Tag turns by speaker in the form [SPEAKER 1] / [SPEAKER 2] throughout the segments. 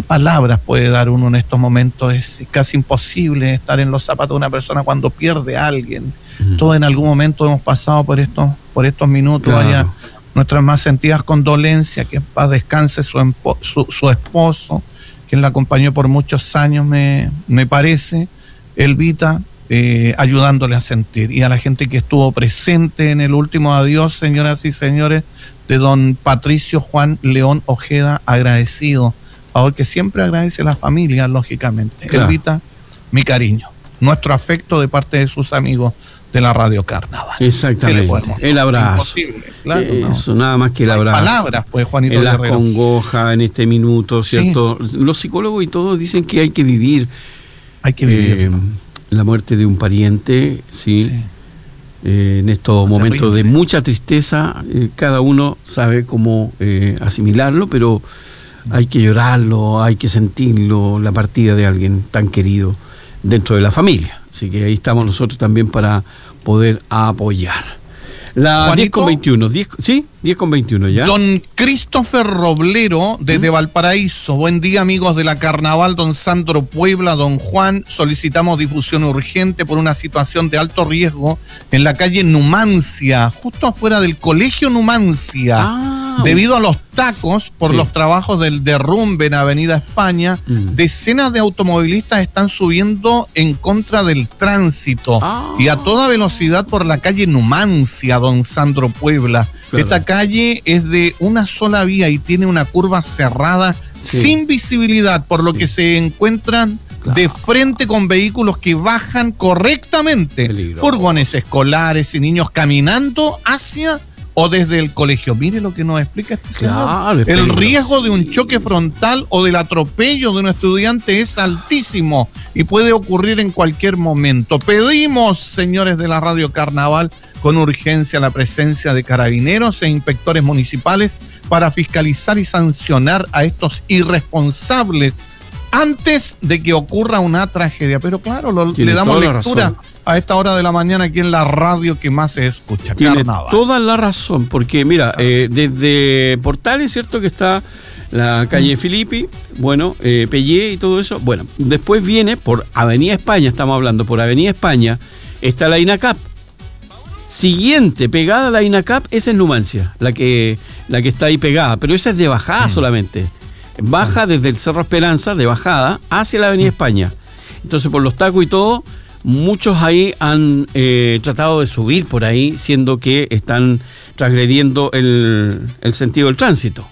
[SPEAKER 1] palabras puede dar uno en estos momentos. Es casi imposible estar en los zapatos de una persona cuando pierde a alguien. Todos en algún momento hemos pasado por estos minutos.
[SPEAKER 2] Claro.
[SPEAKER 1] Allá nuestras más sentidas condolencias, que en paz descanse su esposo, quien la acompañó por muchos años, me parece, Elvita, ayudándole a sentir. Y a la gente que estuvo presente en el último adiós, señoras y señores, de don Patricio Juan León Ojeda, agradecido. Favor que siempre agradece a la familia, lógicamente.
[SPEAKER 2] Claro.
[SPEAKER 1] Elvita, mi cariño, nuestro afecto de parte de sus amigos de la Radio Carnaval.
[SPEAKER 2] Exactamente. El abrazo.
[SPEAKER 1] Imposible, claro.
[SPEAKER 2] Eso, nada más que el abrazo.
[SPEAKER 1] Palabras, pues, Juanito
[SPEAKER 2] la
[SPEAKER 1] Guerrero.
[SPEAKER 2] congoja en este minuto, ¿cierto? Sí. Los psicólogos y todos dicen que hay que vivir.
[SPEAKER 1] Hay que vivir.
[SPEAKER 2] La muerte de un pariente, sí. En estos momentos de mucha tristeza, cada uno sabe cómo asimilarlo, pero hay que llorarlo, hay que sentirlo, la partida de alguien tan querido dentro de la familia. Así que ahí estamos nosotros también para poder apoyar. La 10:21, 10:21 ya.
[SPEAKER 1] Don Christopher Roblero, desde Valparaíso. Buen día, amigos de la Carnaval, don Sandro Puebla, don Juan. Solicitamos difusión urgente por una situación de alto riesgo en la calle Numancia, justo afuera del colegio Numancia. Debido a los tacos por los trabajos del derrumbe en Avenida España, decenas de automovilistas están subiendo en contra del tránsito y a toda velocidad por la calle Numancia, don Sandro Puebla. Claro. Esta calle es de una sola vía y tiene una curva cerrada sin visibilidad, por lo que se encuentran de frente con vehículos que bajan correctamente, furgones escolares y niños caminando hacia o desde el colegio. Mire lo que nos explica este señor. El riesgo de un choque frontal o del atropello de un estudiante es altísimo y puede ocurrir en cualquier momento. Pedimos, señores de la Radio Carnaval, con urgencia la presencia de carabineros e inspectores municipales para fiscalizar y sancionar a estos irresponsables antes de que ocurra una tragedia. Pero claro, le damos lectura a esta hora de la mañana aquí en la radio que más se escucha.
[SPEAKER 2] Tiene toda la razón, porque mira, desde Portales, ¿cierto? Que está la calle Filippi, bueno, Pellé y todo eso. Bueno, después viene por Avenida España, estamos hablando, por Avenida España, está la INACAP. Siguiente, pegada a la INACAP, esa es Numancia, la que está ahí pegada, pero esa es de bajada solamente. Baja desde el Cerro Esperanza, de bajada, hacia la Avenida España. Entonces, por los tacos y todo, muchos ahí han tratado de subir por ahí, siendo que están transgrediendo el sentido del tránsito.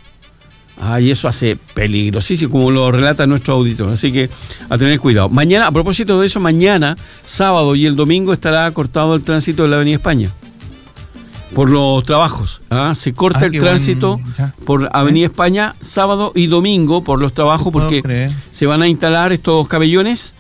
[SPEAKER 2] Y eso hace peligrosísimo, como lo relata nuestro auditor. Así que a tener cuidado. Mañana, a propósito de eso, mañana, sábado y el domingo estará cortado el tránsito de la Avenida España. Por los trabajos. Se corta el tránsito por Avenida España sábado y domingo por los trabajos, porque se van a instalar estos camellones.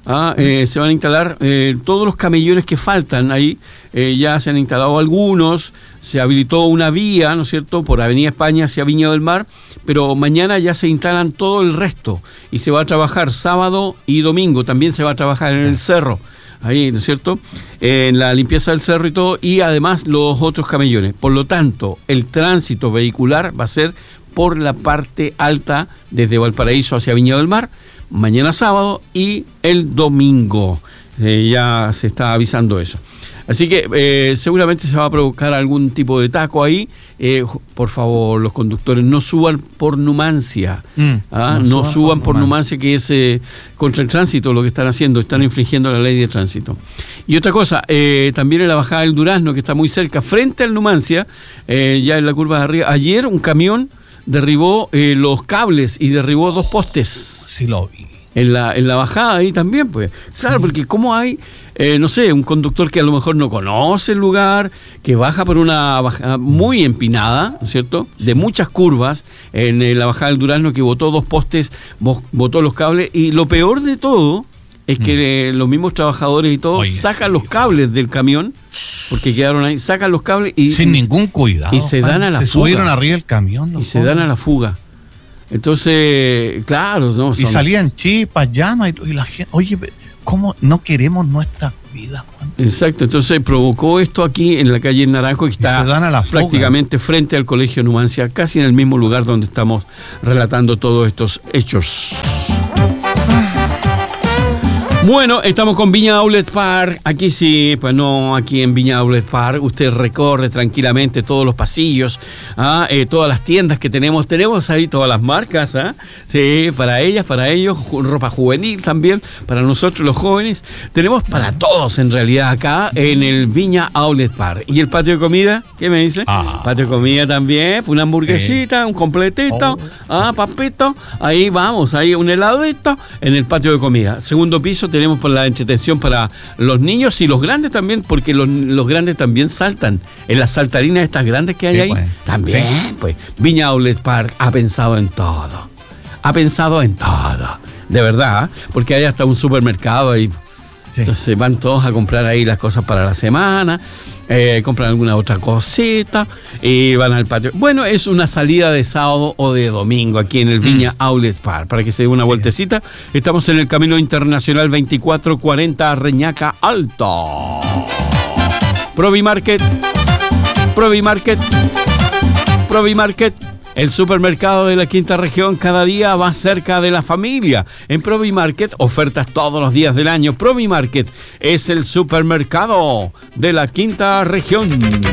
[SPEAKER 2] Se van a instalar todos los camellones que faltan ahí. Ya se han instalado algunos. Se habilitó una vía, ¿no es cierto?, por Avenida España hacia Viña del Mar, pero mañana ya se instalan todo el resto y se va a trabajar sábado y domingo. También se va a trabajar en el cerro, ahí, ¿no es cierto?, en la limpieza del cerro y todo, y además los otros camellones. Por lo tanto, el tránsito vehicular va a ser por la parte alta desde Valparaíso hacia Viña del Mar, mañana sábado y el domingo. Ya se está avisando eso. Así que seguramente se va a provocar algún tipo de taco ahí. Por favor, los conductores, no suban por Numancia. No suban por Numancia, que es contra el tránsito lo que están haciendo. Están infringiendo la ley de tránsito. Y otra cosa, también en la bajada del Durazno, que está muy cerca, frente al Numancia, ya en la curva de arriba. Ayer un camión derribó los cables y derribó 2 postes.
[SPEAKER 1] Sí, lo vi.
[SPEAKER 2] En la bajada ahí también, pues. Claro, porque como hay, no sé, un conductor que a lo mejor no conoce el lugar, que baja por una bajada muy empinada, ¿no es cierto?, de muchas curvas, en la bajada del Durazno, que botó 2 postes, botó los cables, y lo peor de todo es que los mismos trabajadores y todo sacan los cables del camión, porque quedaron ahí, sacan los cables y...
[SPEAKER 1] Sin ningún cuidado.
[SPEAKER 2] Y se dan a la fuga.
[SPEAKER 1] Se subieron arriba del camión.
[SPEAKER 2] Y se dan a la fuga. Entonces, claro, ¿no?
[SPEAKER 1] Y salían chispas, llamas y la gente, oye, ¿cómo no queremos nuestras vidas, Juan?
[SPEAKER 2] Exacto, entonces provocó esto aquí en la calle Naranjo, que está prácticamente frente al Colegio Numancia, casi en el mismo lugar donde estamos relatando todos estos hechos. Bueno, estamos con Viña Outlet Park. Aquí sí, pues no, aquí en Viña Outlet Park usted recorre tranquilamente todos los pasillos, todas las tiendas que tenemos. Tenemos ahí todas las marcas, sí, para ellas, para ellos, ropa juvenil también, para nosotros los jóvenes. Tenemos para todos en realidad acá en el Viña Outlet Park. ¿Y el patio de comida? ¿Qué me dice? Patio de comida también, una hamburguesita, un completito, papito. Ahí vamos, ahí un heladito en el patio de comida. Segundo piso tenemos por la entretención para los niños y los grandes también, porque los grandes también saltan. En las saltarinas estas grandes que hay ahí, pues, también, pues. Viña Outlet Park ha pensado en todo. Ha pensado en todo. De verdad, porque hay hasta un supermercado ahí. Sí. Entonces van todos a comprar ahí las cosas para la semana, compran alguna otra cosita y van al patio. Bueno, es una salida de sábado o de domingo aquí en el Viña Outlet Park, para que se dé una vueltecita. Estamos en el Camino Internacional 2440 Reñaca Alto. Provimarket, el supermercado de la Quinta Región, cada día más cerca de la familia. En Provimarket, ofertas todos los días del año. Provimarket es el supermercado de la Quinta Región.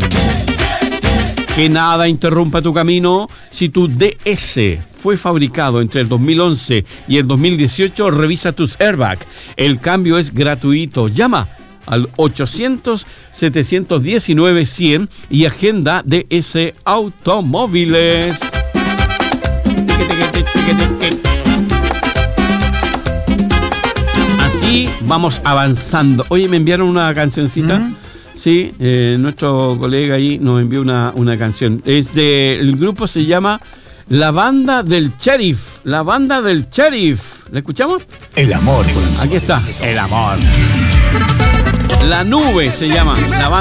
[SPEAKER 2] Que nada interrumpa tu camino. Si tu DS fue fabricado entre el 2011 y el 2018, revisa tus airbags. El cambio es gratuito. Llama al 800-719-100 y agenda DS Automóviles. Así vamos avanzando. Oye, me enviaron una cancioncita. Sí, nuestro colega ahí nos envió una canción. El grupo se llama La Banda del Sheriff. La Banda del Sheriff. ¿La escuchamos?
[SPEAKER 3] El amor.
[SPEAKER 2] Aquí está. El amor. La Nube se llama. La banda